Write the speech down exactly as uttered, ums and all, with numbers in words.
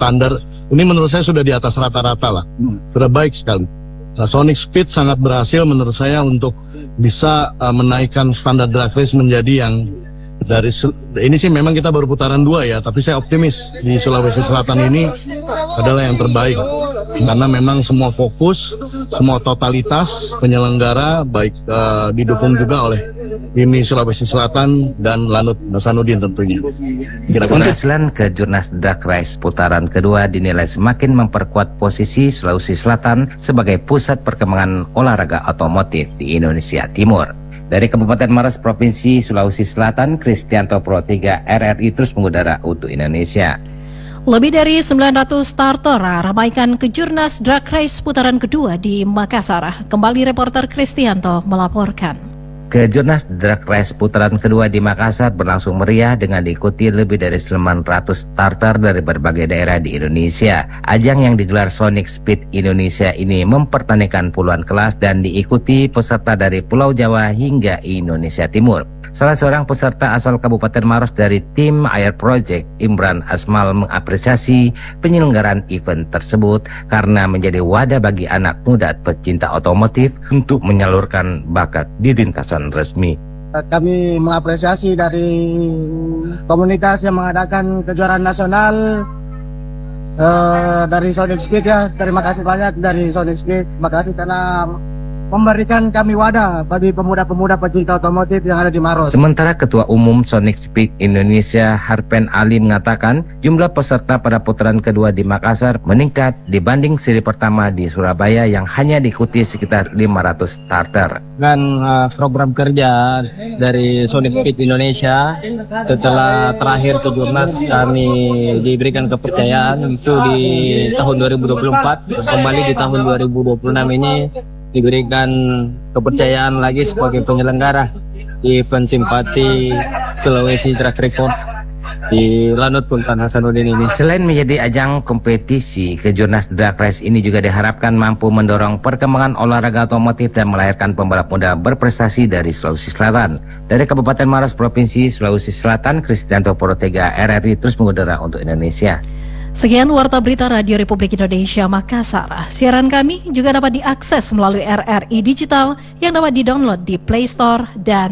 standar. Ini menurut saya sudah di atas rata-rata lah, sudah baik sekali. Nah, Sonic Speed sangat berhasil menurut saya untuk bisa uh, menaikkan standar drag race menjadi yang dari ini sih memang kita baru putaran dua ya, tapi saya optimis di Sulawesi Selatan ini adalah yang terbaik karena memang semua fokus, semua totalitas penyelenggara baik uh, didukung juga oleh I M I Sulawesi Selatan dan Lanut Hasanuddin tentunya. Keberhasilan Kejurnas Drag Race putaran kedua dinilai semakin memperkuat posisi Sulawesi Selatan sebagai pusat perkembangan olahraga otomotif di Indonesia Timur. Dari Kabupaten Maros, Provinsi Sulawesi Selatan, Kristianto Pro tiga R R I terus mengudara untuk Indonesia. Lebih dari sembilan ratus starter ramaikan Kejurnas Drag Race putaran kedua di Makassar. Kembali reporter Kristianto melaporkan. Kejurnas Drag Race putaran kedua di Makassar berlangsung meriah dengan diikuti lebih dari sembilan ratus starter dari berbagai daerah di Indonesia. Ajang yang digelar Sonic Speed Indonesia ini mempertandingkan puluhan kelas dan diikuti peserta dari Pulau Jawa hingga Indonesia Timur. Salah seorang peserta asal Kabupaten Maros dari tim Air Project, Imran Asmal, mengapresiasi penyelenggaraan event tersebut karena menjadi wadah bagi anak muda pecinta otomotif untuk menyalurkan bakat di lintasan resmi. Kami mengapresiasi dari komunitas yang mengadakan kejuaraan nasional uh, dari Sonic Speed ya. Terima kasih banyak dari Sonic Speed. Terima kasih karena memberikan kami wadah bagi pemuda-pemuda pecinta otomotif yang ada di Maros. Sementara Ketua Umum Sonic Speed Indonesia Harpen Ali mengatakan jumlah peserta pada putaran kedua di Makassar meningkat dibanding seri pertama di Surabaya yang hanya diikuti sekitar lima ratus starter. Dengan uh, program kerja dari Sonic Speed Indonesia setelah terakhir Kejurnas kami diberikan kepercayaan itu di tahun dua ribu dua puluh empat, kembali di tahun dua ribu dua puluh enam ini diberikan kepercayaan lagi sebagai penyelenggara event simpati Sulawesi Drag Record di Lanut Sultan Hasanuddin ini. Selain menjadi ajang kompetisi, Kejurnas Drag Race ini juga diharapkan mampu mendorong perkembangan olahraga otomotif dan melahirkan pembalap muda berprestasi dari Sulawesi Selatan. Dari Kabupaten Maros, Provinsi Sulawesi Selatan, Kristianto Pro tiga R R I terus mengudara untuk Indonesia. Sekian Warta Berita Radio Republik Indonesia Makassar. Siaran kami juga dapat diakses melalui R R I Digital yang dapat didownload di Play Store dan